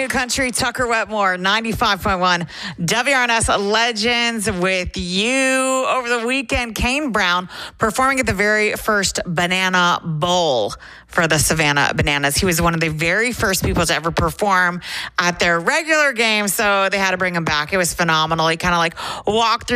New Country, Tucker Wetmore, 95.1 WRNS Legends with you. Over the weekend, Kane Brown performing at the very first Banana Bowl for the Savannah Bananas. He was one of the very first people to ever perform at their regular game, so they had to bring him back. It was phenomenal. He kind of like walked through